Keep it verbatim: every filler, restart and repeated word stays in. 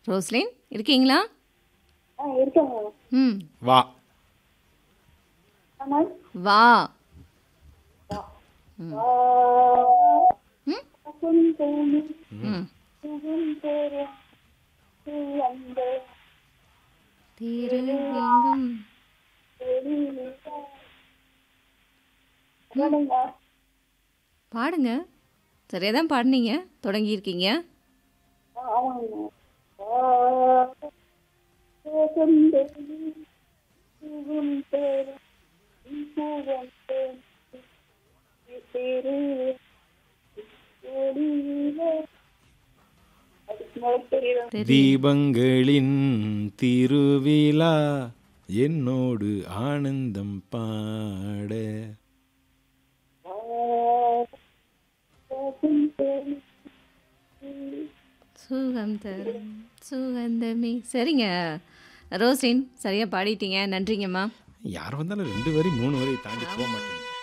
Roslin இருக்கீங்களா? ஆ இருக்கேன் madam. ம். வா. ஆ மேம். வா. வா. ம். வா. ம். சுந்தரி ம். சுந்தரி சுயந்த திருவெங்கும் வெளியிலே. மேடங்க. பாடுங்க. சரியா தான் பாடுனீங்க. தொடங்கியிருக்கீங்க. ஆ ஆமாங்க. வா. சுந்தரி சுந்தரி சுயந்த திரு வெளியிலே. அதுக்கு மேல தெரியல. தெரியல. தீபங்களின் திருவிழா என்னோடு ஆனந்தம் பாட. சுகம் தரும் சுகந்தமே. சரிங்க ரோஸ்லின் சரியா பாடிட்டீங்க. நன்றிங்கம்மா. யார் வந்தாலும் ரெண்டு வரி மூணு வரி தாண்டி போக மாட்டேங்குது.